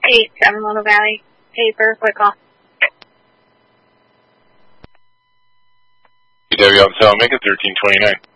7 Little Valley. Paper, quick call. PW Alpha, make it 1329.